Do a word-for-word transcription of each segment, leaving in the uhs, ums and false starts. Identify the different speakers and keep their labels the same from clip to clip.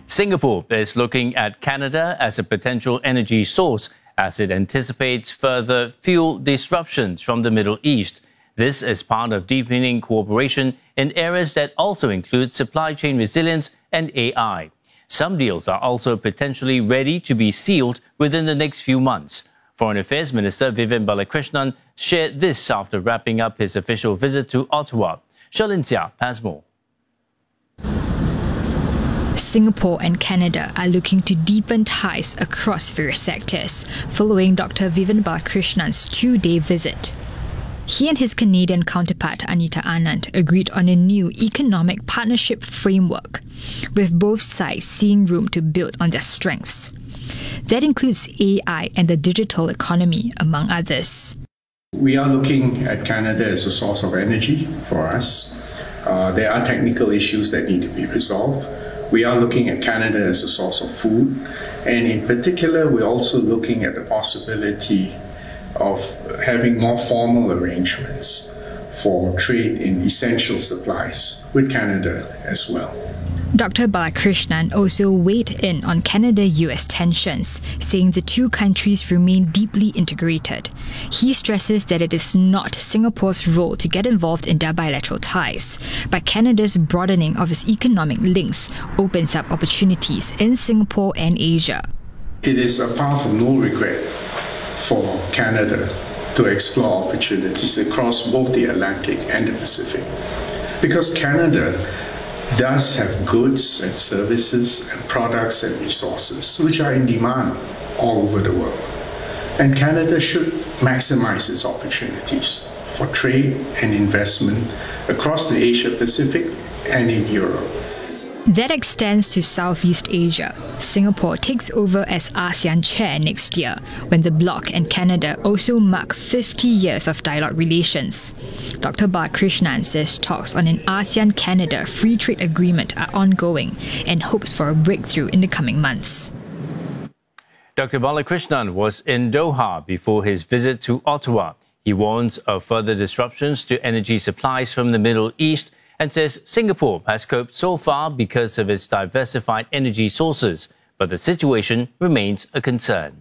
Speaker 1: Singapore is looking at Canada as a potential energy source as it anticipates further fuel disruptions from the Middle East. This is part of deepening cooperation in areas that also include supply chain resilience and A I. Some deals are also potentially ready to be sealed within the next few months. Foreign Affairs Minister Vivian Balakrishnan shared this after wrapping up his official visit to Ottawa. Sherlyn Xia has more.
Speaker 2: Singapore and Canada are looking to deepen ties across various sectors, following Doctor Vivian Balakrishnan's two-day visit. He and his Canadian counterpart Anita Anand agreed on a new economic partnership framework, with both sides seeing room to build on their strengths. That includes A I and the digital economy, among others.
Speaker 3: We are looking at Canada as a source of energy for us. Uh, there are technical issues that need to be resolved. We are looking at Canada as a source of food, and in particular, we're also looking at the possibility of having more formal arrangements for trade in essential supplies with Canada as well.
Speaker 2: Doctor Balakrishnan also weighed in on Canada-U S tensions, saying the two countries remain deeply integrated. He stresses that it is not Singapore's role to get involved in their bilateral ties, but Canada's broadening of its economic links opens up opportunities in Singapore and Asia.
Speaker 3: It is a path of no regret for Canada to explore opportunities across both the Atlantic and the Pacific, because Canada does have goods and services and products and resources which are in demand all over the world. And Canada should maximize its opportunities for trade and investment across the Asia-Pacific and in Europe.
Speaker 2: That extends to Southeast Asia. Singapore takes over as ASEAN chair next year, when the bloc and Canada also mark fifty years of dialogue relations. Doctor Balakrishnan says talks on an ASEAN-Canada free trade agreement are ongoing and hopes for a breakthrough in the coming months.
Speaker 1: Doctor Balakrishnan was in Doha before his visit to Ottawa. He warns of further disruptions to energy supplies from the Middle East and says Singapore has coped so far because of its diversified energy sources, but the situation remains a concern.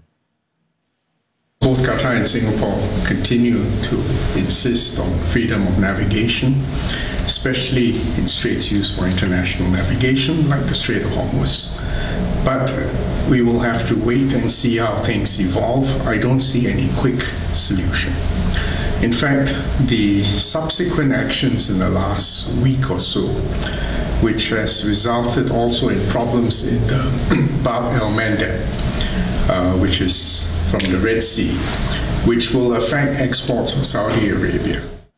Speaker 3: Both Qatar and Singapore continue to insist on freedom of navigation, especially in straits used for international navigation, like the Strait of Hormuz. But we will have to wait and see how things evolve. I don't see any quick solution. In fact, the subsequent actions in the last week or so, which has resulted also in problems in the Bab el-Mandeb, uh, which is from the Red Sea, which will affect exports from Saudi Arabia.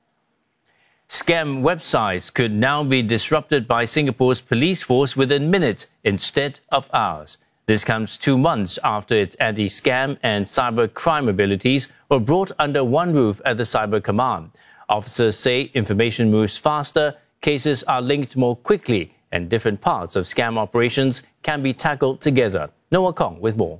Speaker 1: Scam websites could now be disrupted by Singapore's police force within minutes instead of hours. This comes two months after its anti-scam and cyber crime abilities were brought under one roof at the Cyber Command. Officers say information moves faster, cases are linked more quickly, and different parts of scam operations can be tackled together. Noah Kong with more.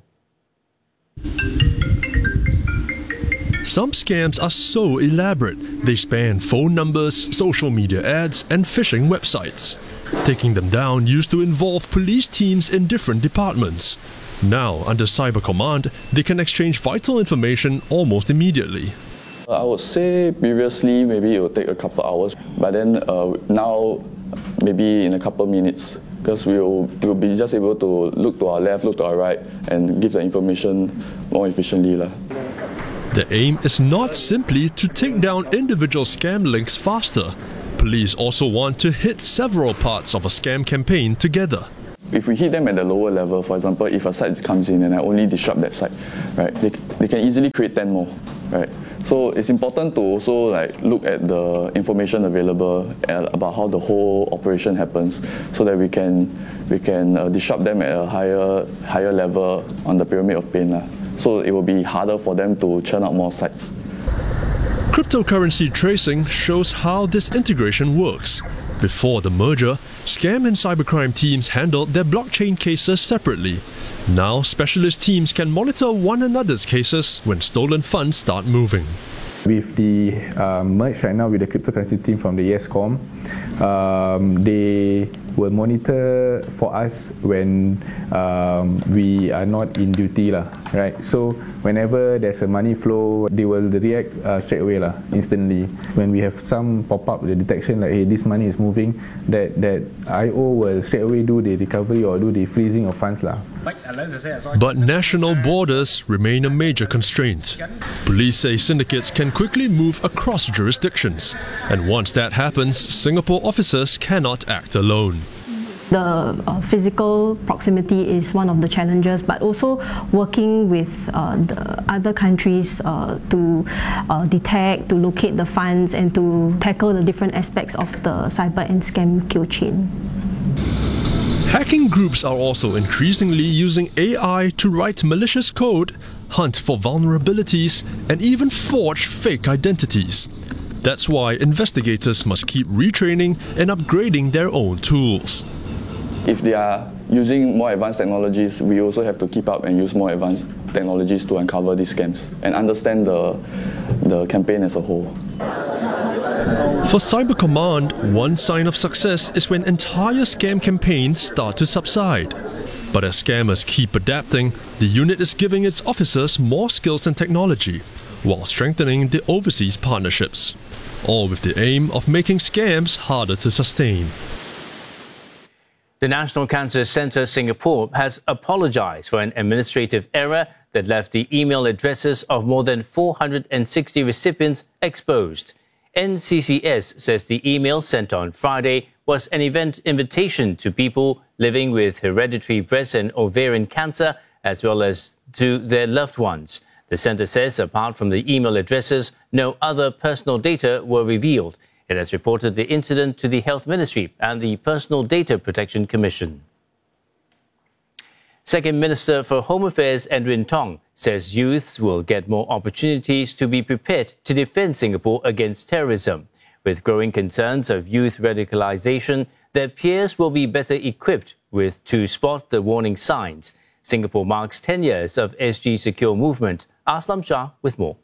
Speaker 4: Some scams are so elaborate, they span phone numbers, social media ads, and phishing websites. Taking them down used to involve police teams in different departments. Now, under Cyber Command, they can exchange vital information almost immediately.
Speaker 5: I would say previously maybe it would take a couple hours, but then uh, now maybe in a couple minutes, because we will we'll be just able to look to our left, look to our right, and give the information more efficiently.
Speaker 4: The aim is not simply to take down individual scam links faster. Police also want to hit several parts of a scam campaign together.
Speaker 5: If we hit them at the lower level, for example, if a site comes in and I only disrupt that site, right, they, they can easily create ten more, right? So it's important to also like look at the information available about how the whole operation happens, so that we can we can uh, disrupt them at a higher higher level on the pyramid of pain, uh. So it will be harder for them to churn out more sites.
Speaker 4: Cryptocurrency tracing shows how this integration works. Before the merger, scam and cybercrime teams handled their blockchain cases separately. Now, specialist teams can monitor one another's cases when stolen funds start moving.
Speaker 6: With the uh, merge right now with the cryptocurrency team from the ESCOM, um, they will monitor for us when um, we are not in duty lah, right? So whenever there's a money flow, they will react uh, straight away lah, instantly. When we have some pop-up, the detection like, hey, this money is moving, that, that I O will straight away do the recovery or do the freezing of funds lah.
Speaker 4: But national borders remain a major constraint. Police say syndicates can quickly move across jurisdictions, and once that happens, Singapore officers cannot act alone.
Speaker 7: The uh, physical proximity is one of the challenges, but also working with uh, the other countries uh, to uh, detect, to locate the funds, and to tackle the different aspects of the cyber and scam kill chain.
Speaker 4: Hacking groups are also increasingly using A I to write malicious code, hunt for vulnerabilities, and even forge fake identities. That's why investigators must keep retraining and upgrading their own tools.
Speaker 5: If they are using more advanced technologies, we also have to keep up and use more advanced technologies to uncover these scams and understand the, the campaign as a whole.
Speaker 4: For Cyber Command, one sign of success is when entire scam campaigns start to subside. But as scammers keep adapting, the unit is giving its officers more skills and technology, while strengthening the overseas partnerships, all with the aim of making scams harder to sustain.
Speaker 1: The National Cancer Centre Singapore has apologised for an administrative error that left the email addresses of more than four hundred sixty recipients exposed. N C C S says the email sent on Friday was an event invitation to people living with hereditary breast and ovarian cancer, as well as to their loved ones. The centre says apart from the email addresses, no other personal data were revealed. It has reported the incident to the Health Ministry and the Personal Data Protection Commission. Second Minister for Home Affairs Edwin Tong says youths will get more opportunities to be prepared to defend Singapore against terrorism. With growing concerns of youth radicalisation, their peers will be better equipped with to spot the warning signs. Singapore marks ten years of S G Secure movement. Aslam Shah with more.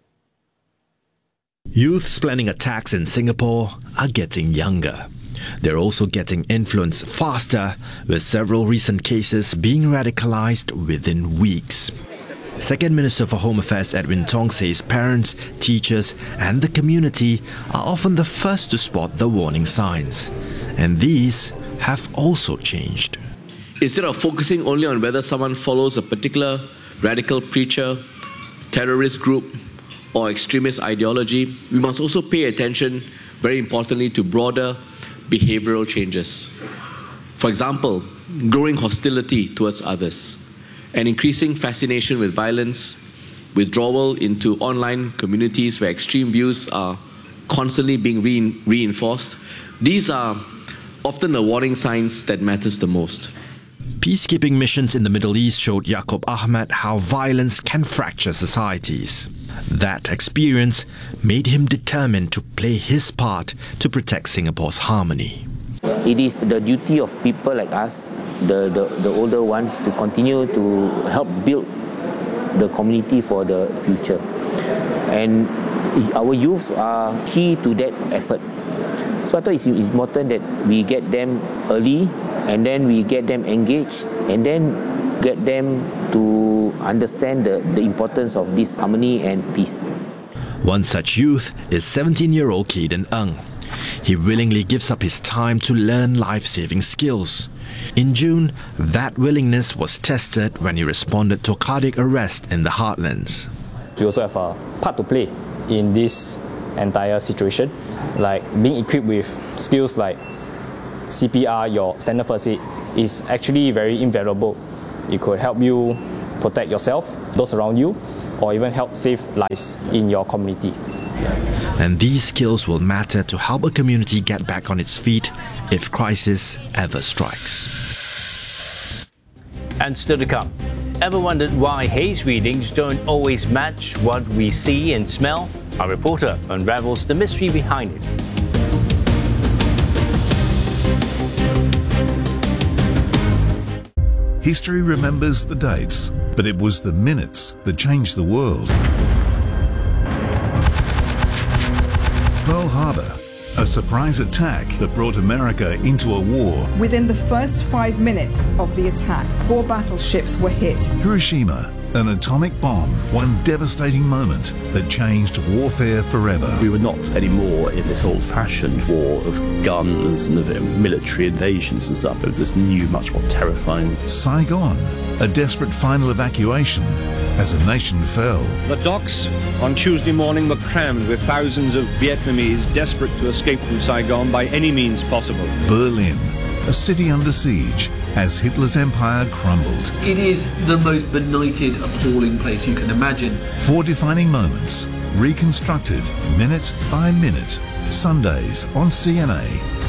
Speaker 8: Youths planning attacks in Singapore are getting younger. They're also getting influenced faster, with several recent cases being radicalized within weeks. Second Minister for Home Affairs Edwin Tong says parents, teachers and the community are often the first to spot the warning signs. And these have also changed.
Speaker 9: Instead of focusing only on whether someone follows a particular radical preacher, terrorist group or extremist ideology, we must also pay attention, very importantly, to broader behavioral changes. For example, growing hostility towards others, an increasing fascination with violence, withdrawal into online communities where extreme views are constantly being re reinforced. These are often the warning signs that matters the most.
Speaker 8: Peacekeeping missions in the Middle East showed Yaakob Ahmad how violence can fracture societies. That experience made him determined to play his part to protect Singapore's harmony.
Speaker 10: It is the duty of people like us, the, the, the older ones, to continue to help build the community for the future. And our youths are key to that effort. So I thought it's important that we get them early, and then we get them engaged, and then get them to understand the, the importance of this harmony and peace.
Speaker 8: One such youth is seventeen-year-old Caden Ng. He willingly gives up his time to learn life-saving skills. In June, that willingness was tested when he responded to a cardiac arrest in the heartlands.
Speaker 11: We also have a part to play in this entire situation, like being equipped with skills like C P R, your standard first aid, is actually very invaluable. It could help you protect yourself, those around you, or even help save lives in your community.
Speaker 8: And these skills will matter to help a community get back on its feet if crisis ever strikes.
Speaker 1: And still to come, ever wondered why haze readings don't always match what we see and smell? Our reporter unravels the mystery behind it.
Speaker 12: History remembers the dates, but it was the minutes that changed the world. Pearl Harbor, A surprise attack that brought America into a war.
Speaker 13: Within the first five minutes of the attack, four battleships were hit.
Speaker 12: Hiroshima, an atomic bomb, one devastating moment that changed warfare forever.
Speaker 14: We were not anymore in this old-fashioned war of guns and of military invasions and stuff. It was this new, much more terrifying.
Speaker 12: Saigon, a desperate final evacuation as a nation fell.
Speaker 15: The docks on Tuesday morning were crammed with thousands of Vietnamese desperate to escape from Saigon by any means possible.
Speaker 12: Berlin, a city under siege as Hitler's empire crumbled.
Speaker 16: It is the most benighted, appalling place you can imagine.
Speaker 12: Four defining moments, reconstructed minute by minute. Sundays on C N A.